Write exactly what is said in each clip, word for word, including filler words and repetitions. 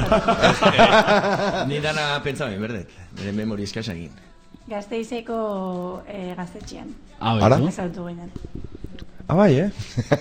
Ni dana pentsamen, berdet. Bere memori eskasa egin. Gasteizeko eh, gaztetxean. Ah, bai. Ezautu ginen. Ah, bai, eh?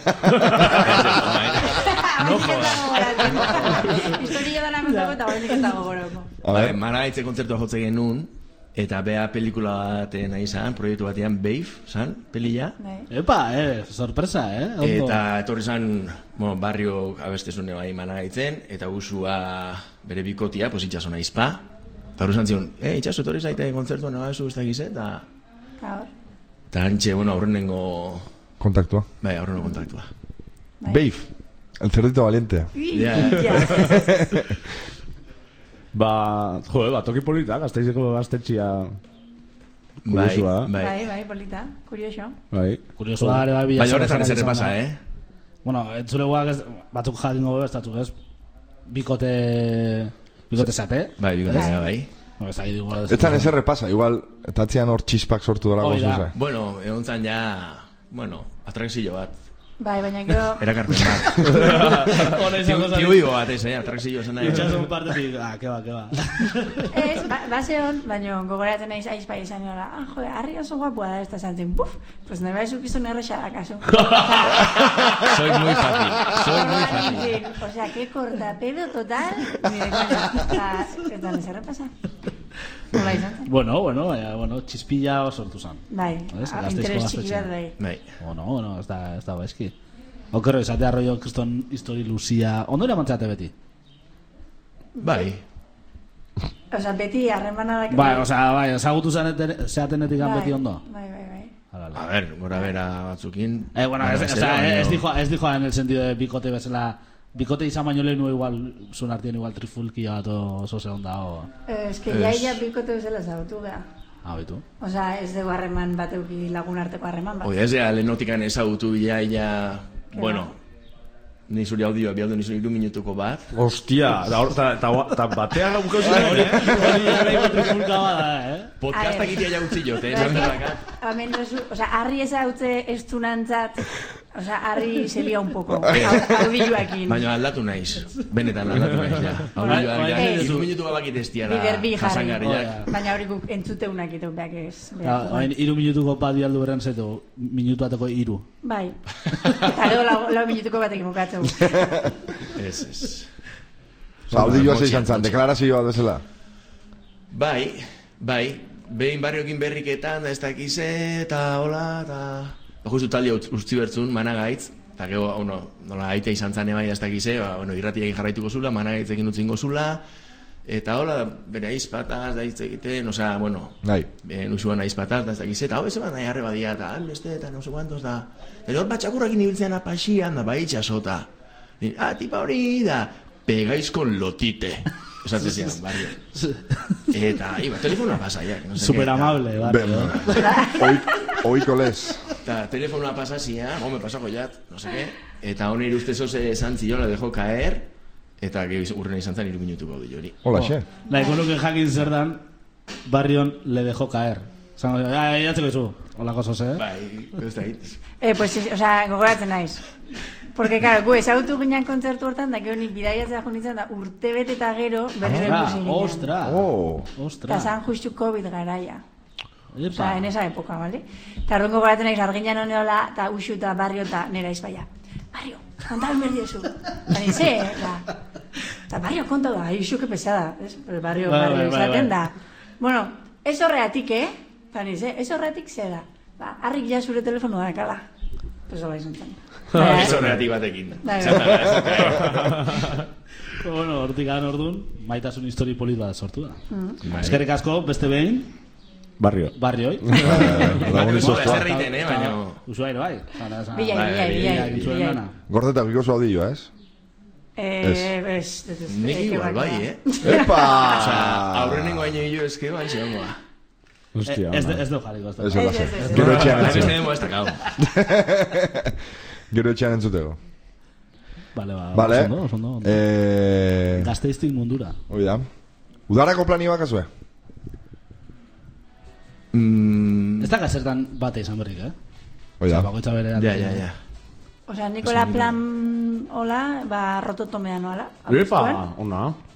No jodas. Historia dana kontako eta horretik eta gogoroko. Vale, Managaitze kontzertua jotze genuen, eta bea pelikula baten nahi zan, proiektu batean, Beif, zan, pelila. Epa, eh, sorpresa, eh? Ondo. Eta etorri zan, bueno, barrio abestezune bai Managaitzen, eta usua bere bikotia, pues itxaso naizpa. Eta hori zan zion, eh, itxaso etorri zaite kontzertua nahi zu ez da gize, eta... Eta hantxe, bueno, aurrenengo... Kontaktua. Bai, aurrenengo kontaktua. Beif, el cerdito valiente. Ja. Ba, jode, ba, toki polita, Gasteizeko gaztetxia kuriosua. Bai, bai, bai, polita, kurioso. Bai. Kuriosua ere bai bila. Baina horretan ez ere pasa, eh? Bueno, entzuleguak batzuk jadingo bestatzuk ez, bikote, bikote zate. Bai, bikote zate, bai. Etan ez errepasa, igual, eta atzian hor txispak sortu dara gozuza. Bueno, egon zan ja, bueno, atrakzio bat. Bai, baina gero... Erakarpen bat. Tiuigo bat ez, eh? Atrakzio zen nahi. Itxasun partetik, ah, keba, keba. Ez, base hon, baina gogoratzen naiz aizpa izan niola. Ah, jode, harri oso guapua da ez da zantzin. Puf, pues nahi baizu kizun errexada, kaso. Soy muy fácil, soy muy fácil. O sea, que cortapedo total. Ni de cuenta. Ez da, nezerre pasa. Nola izan zen? Bueno, bueno, baina, bueno, txispilla sortu zan. Bai, interes txiki bat bai. Bai. Bueno, bueno, ez da, ez da baizki. Okero, esatea rollo kriston histori luzia. Ondo eramantzate beti? Bai. Osa, beti harremana... Bai, osa, bai, ezagutu zeatenetik beti ondo? Bai, bai, bai. A ver, gora bera batzukin... Eh, bueno, ez dijoa en el sentido de bikote bezala... Bikote izan baino lehenu igual, zuen artien igual trifulkia bat oso segon da, o... Ez que jaia bikote bezala zautu beha. Ah, betu? Osa, ez dugu harreman bat euki lagun arteko harreman bat. Oia, ez da, lehenotikan ezagutu bila, ila... Bueno, ni zuri audioa, bialdu ni zuri iru minutuko bat. Ostia, eta batean gaukau zuen, hori, hori, hori, trifulka bada, eh? Podcastak itia jautzi jote, eh? Hemen, osa, harri ez hautze estunantzat... Osa, harri zelia un poco, audioakin. Baina aldatu naiz, benetan aldatu naiz, ja. Audioak, iru minutu babakit estiara jasangarriak. Baina hori guk entzuteunak ito behak ez. Baina iru minutuko bat bialdu berren zetu, minutu bateko iru. Bai, eta gero lau minutuko batekin bukatzeu. Ez, ez. Audioa zeizan zan, deklarazioa bezala. Bai, bai, behin barriokin berriketan, ez dakize, eta hola, eta... Justu talia utzi bertzun, Managaitz, eta gero, bueno, nola aitea izan zane bai ez dakize, bueno, irratiak jarraituko zula, Managaitzekin utzingo zula, eta hola, bere aizpataz, da hitz egiten, osea, bueno, nusuan aizpataz, da ez dakize, eta hau ezeban nahi arre badia, eta albeste, eta no sé guantos, da, eta hor batxakurrakin ibiltzen apasian, da, bai itxasota, ah, tipa hori, da, pegáis con lotite. Esatzen zian, barrio. Eta, iba, telefonoa pasa, ya. No super amable, barrio. Oiko lez. Eta, telefonoa pasa, zia, gome pasako jat, no sé qué. Eta honi ustezos esan ziola dejo caer, eta urrena izan zan iru minutuko hau hori. Hola, xe. La ikonuken jakin zer dan, barrion le dejo caer. Zango, ya, ya txeko izu, hola kosos, eh? Bai, ez da hit. Eh, pues, o sea, gogoratzen naiz. Porque, claro, gu ezagutu ginen kontzertu hortan, da gero nik bidaiatzea junitzen da urte bete eta gero berri ikusi ginen. Ostra, ostra. Eta zan justu COVID garaia. O sea, en esa época, ¿vale? Eta arduko gogoratzen naiz, arginan honeola, eta usu eta barrio eta nera izbaia. Barrio, kontaben berdiezu. Eta nize, da. Eta barrio, konta da, usu que pesada. Barrio, barrio, izaten da. Bueno, ez horreatik, eh? Eta nize, ez horreatik ze da. Ba, harrik ja zure telefonoa dakala. Pues hola izan zen. Ez horreatik batekin. Bueno, hortik garen orduan, maitasun histori polit bat sortu da. Eskerrik asko, beste behin. Barrio. Barrioi. Zer reiten, eh, baina... Usuairo, bai. Bilai, bilai, bilai. Gordetak iko audioa, ez? Eh, ez. Nik igual, bai, eh? Epa! Aurrenengo haino hilo eske, bai, zegoa. Hostia, ez deu jarriko. Ez deu lase. Gero etxean entzuteko. Gero etxean entzuteko. Vale, ba, vale. Osondo, osondo. Eh... Gasteiztik mundura. Hoi da. Udarako plani bakazue? Mm... Ez da gazertan bate izan berrik, eh? Hoi da. Bakoitza bere... Ja, ja, ja. Osa, Nikola plan, hola, ba, rototomea noala. Epa, ona.